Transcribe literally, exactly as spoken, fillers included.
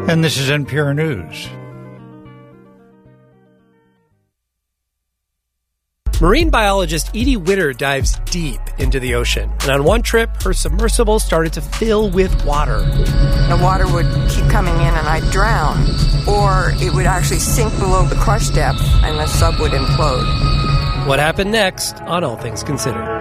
And this is N P R News. Marine biologist Edie Witter dives deep into the ocean. And on one trip, her submersible started to fill with water. The water would keep coming in and I'd drown. Or it would actually sink below the crush depth and the sub would implode. What happened next on All Things Considered?